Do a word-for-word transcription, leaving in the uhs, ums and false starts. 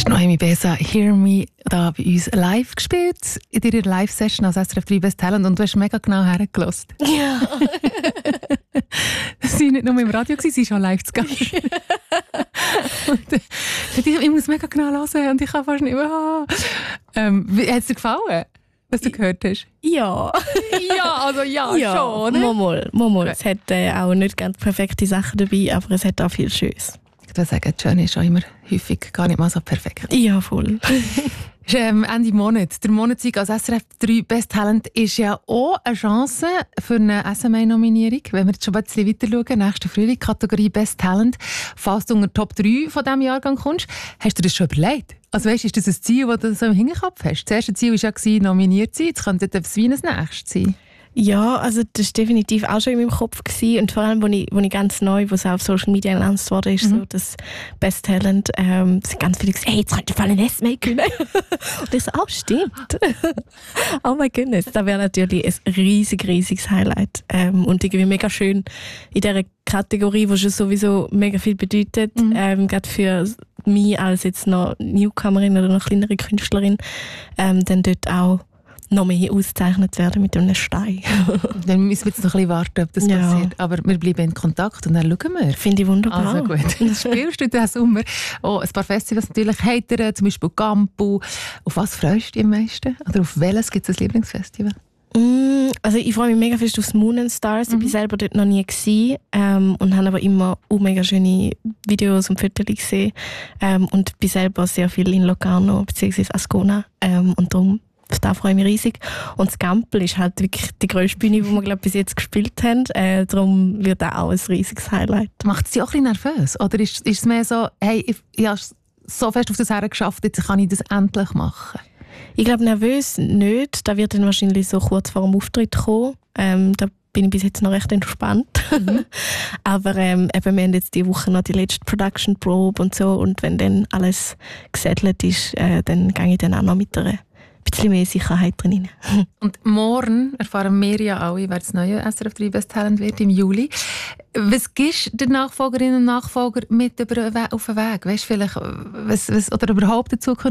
hast Noemi Besa «Hear Me» da bei uns live gespielt, in ihrer Live-Session als S R F drei Best Talent, und du hast mega genau hergelassen. Ja. Sie war nicht nur im Radio, sie war schon live zu Gast. Und, äh, ich, ich muss mega genau hören und ich kann fast nicht mehr. Ähm, hat es dir gefallen, was du gehört hast? Ja. Ja, also ja, ja schon. Ne? Mal, mal, mal. Es hat äh, auch nicht ganz perfekte Sachen dabei, aber es hat auch viel Schönes. Ich würde sagen, die Journey ist auch immer häufig gar nicht mal so perfekt. Ja, voll. Ist, ähm, Ende Monat. Der Monatssieg als S R F drei Best Talent ist ja auch eine Chance für eine S M A-Nominierung. Wenn wir jetzt schon ein bisschen weiter schauen, nächste Frühling, Kategorie Best Talent, falls du unter Top drei von diesem Jahrgang kommst, hast du das schon überlegt? Also weißt, ist das ein Ziel, das du so im Hinterkopf hast? Das erste Ziel war ja nominiert zu sein, jetzt könnte das wie ein nächstes sein. Ja, also das war definitiv auch schon in meinem Kopf gewesen. Und vor allem, als ich, als ich ganz neu, wo es auf Social Media announced wurde, ist, mhm. so das Best Talent, ähm, sind ganz viele gesagt, hey, jetzt könnte ich ein S M A gewinnen. Und ich so, oh, stimmt. Oh my goodness, das wäre natürlich ein riesig, riesiges Highlight. Ähm, und irgendwie mega schön in dieser Kategorie, die schon sowieso mega viel bedeutet, mhm. ähm, gerade für mich als jetzt noch Newcomerin oder noch kleinere Künstlerin, ähm, dann dort auch noch mehr ausgezeichnet werden mit einem Stein. Dann müssen wir jetzt noch ein bisschen warten, ob das ja. passiert. Aber wir bleiben in Kontakt und dann schauen wir. Finde ich wunderbar. Also gut. Das spielst du diesen Sommer. Oh, ein paar Festivals natürlich. Heiteren, zum Beispiel Campo. Auf was freust du dich am meisten? Oder auf welches gibt es ein Lieblingsfestival? Mm, also ich freue mich mega fest aufs Moon and Stars. Mhm. Ich war selber dort noch nie gewesen, ähm, und habe aber immer auch mega schöne Videos und Fotos gesehen. Ähm, und bin selber sehr viel in Locarno bzw. Ascona. Ähm, und darum da freue ich mich riesig. Und das Gampel ist halt wirklich die grösste Bühne, die wir glaub, bis jetzt gespielt haben. Äh, darum wird das auch ein riesiges Highlight. Macht es dich auch ein bisschen nervös? Oder ist, ist es mehr so, hey, ich, ich habe so fest auf das Herren geschafft, jetzt kann ich das endlich machen? Ich glaube, nervös nicht. Da wird dann wahrscheinlich so kurz vor dem Auftritt kommen. Ähm, da bin ich bis jetzt noch recht entspannt. Mhm. Aber ähm, eben, wir haben jetzt diese Woche noch die letzte Production Probe und so. Und wenn dann alles gesettelt ist, äh, dann gehe ich dann auch noch mit einer ein bisschen mehr Sicherheit drin. Und morgen erfahren wir ja alle, wer das neue S R F drei Best Talent wird im Juli. Was gibst du den Nachfolgerinnen und Nachfolgern mit auf den Weg? Weißt du vielleicht, was, was, oder überhaupt dazu